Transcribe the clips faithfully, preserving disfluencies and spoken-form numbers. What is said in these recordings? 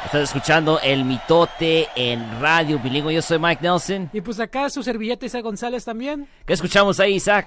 Estás escuchando El Mitote en Radio Bilingüe. Yo soy Mike Nelson. Y pues acá su servilleta Isaac González también. ¿Qué escuchamos ahí, Isaac?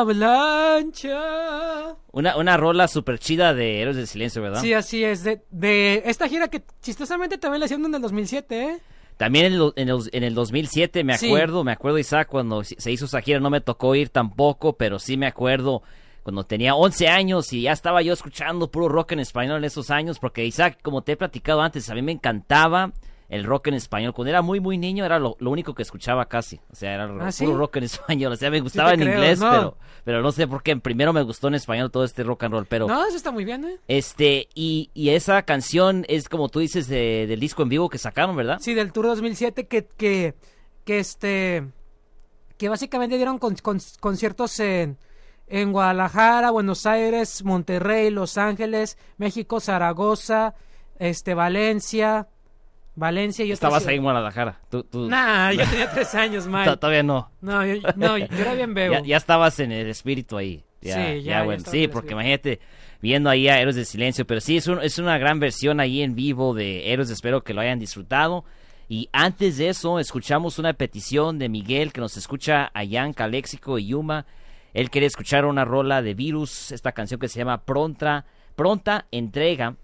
Avalancha. Una, una rola súper chida de Héroes del Silencio, ¿verdad? Sí, así es. De, de esta gira que chistosamente también la hicieron en el dos mil siete, ¿eh? También en el, en el, en el dos mil siete, me acuerdo, sí. me acuerdo, Isaac, cuando se hizo esa gira. No me tocó ir tampoco, pero sí me acuerdo cuando tenía once años y ya estaba yo escuchando puro rock en español en esos años, porque Isaac, como te he platicado antes, a mí me encantaba el rock en español. Cuando era muy, muy niño era lo, lo único que escuchaba casi, o sea, era ¿Ah, puro sí? rock en español, o sea, me gustaba sí en creo, inglés, no. pero pero no sé por qué, primero me gustó en español todo este rock and roll, pero... No, eso está muy bien, ¿eh? Este, y, y esa canción es como tú dices de, del disco en vivo que sacaron, ¿verdad? Sí, del Tour dos mil siete que, que, que este, que básicamente dieron con, con, conciertos en... En Guadalajara, Buenos Aires, Monterrey, Los Ángeles, México, Zaragoza, este, Valencia, Valencia y otras Estabas ciudades. ahí en Guadalajara. Tú, tú... Nah, yo tenía tres años, Mike. Todavía no. No, yo, no, yo era bien bebo. Ya, ya estabas en el espíritu ahí. Ya, sí, ya, ya, ya bueno. estaba Sí, en el porque espíritu. imagínate viendo ahí a Héroes del Silencio, pero sí, es, un, es una gran versión ahí en vivo de Héroes, espero que lo hayan disfrutado. Y antes de eso, escuchamos una petición de Miguel, que nos escucha allá en Caléxico y Yuma. Él quiere escuchar una rola de Virus, esta canción que se llama Pronta, Pronta Entrega,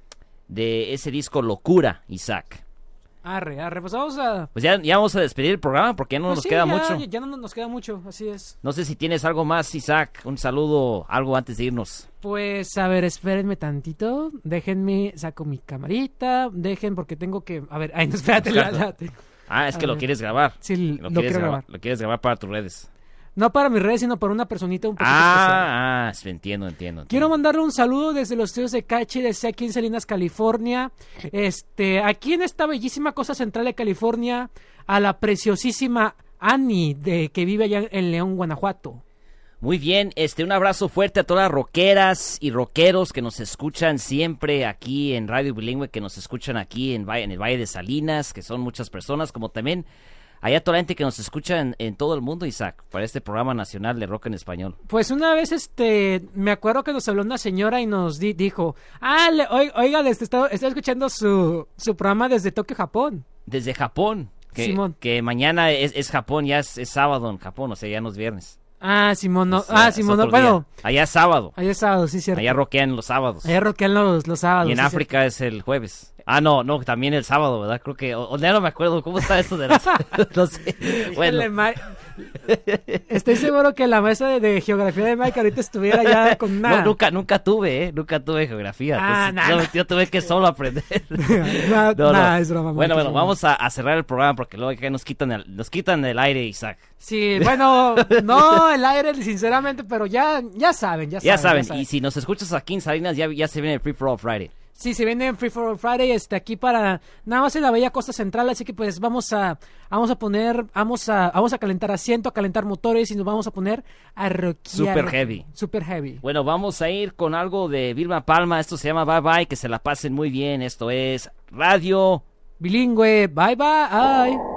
de ese disco Locura, Isaac. Arre, arre, pues vamos a... Pues ya, ya vamos a despedir el programa porque ya no pues nos sí, queda ya, mucho. Ya, ya no nos queda mucho, así es. No sé si tienes algo más, Isaac, un saludo, algo antes de irnos. Pues, a ver, espérenme tantito, déjenme, saco mi camarita, dejen porque tengo que... A ver, ay, no, espérate, la, la, te- Ah, es A que lo ver. quieres grabar. Sí, lo, lo quieres quiero grabar. grabar. Lo quieres grabar para tus redes. No para mis redes, sino para una personita un poquito especial. Ah, ah, sí, entiendo, entiendo. Quiero entiendo. mandarle un saludo desde los estudios de Cachi, desde aquí en Salinas, California. Este, aquí en esta bellísima costa central de California, a la preciosísima Annie, de que vive allá en León, Guanajuato. Muy bien, este, un abrazo fuerte a todas las rockeras y rockeros que nos escuchan siempre aquí en Radio Bilingüe, que nos escuchan aquí en, Valle- en el Valle de Salinas, que son muchas personas, como también allá toda la gente que nos escucha en, en todo el mundo, Isaac, para este programa nacional de rock en español. Pues una vez, este, me acuerdo que nos habló una señora y nos di- dijo, ah, le- oi- oiga, este, está, está escuchando su, su programa desde Tokio, Japón. Desde Japón, que, Simón. que mañana es, es Japón, ya es, es sábado en Japón, o sea, ya no es viernes. Ah, Simón, no, O sea, ah, es Simón, no, otro día. bueno, Allá es sábado, allá es sábado, sí, cierto. allá rockean los sábados. Allá rockean los, los sábados. Y en sí, África es el jueves. Ah, no, no, también el sábado, ¿verdad? Creo que, o, o ya no me acuerdo, ¿cómo está esto de las... no sé, cierto. bueno. Híjole, Ma- Estoy seguro que la maestra de, de geografía de Mike ahorita estuviera ya con una... No, nunca, nunca tuve, ¿eh? Nunca tuve geografía. Ah, Entonces, nah, yo, yo tuve que solo aprender. no, No, no. nah, es broma, Bueno, Mike, bueno, es broma. vamos a, a cerrar el programa porque luego que nos quitan el, nos quitan el aire, Isaac. Sí, bueno, no el aire, sinceramente, pero ya, ya saben, ya saben. Ya saben, y si nos escuchas aquí en Salinas, ya, ya se viene el Free for All Friday. Sí, se viene en Free for All Friday, este, aquí para, nada más en la bella costa central, así que pues vamos a, vamos a poner, vamos a, vamos a calentar asiento, a calentar motores y nos vamos a poner a rockear. Super heavy. Super heavy. Bueno, vamos a ir con algo de Vilma Palma. Esto se llama Bye Bye, que se la pasen muy bien. Esto es Radio Bilingüe, bye bye.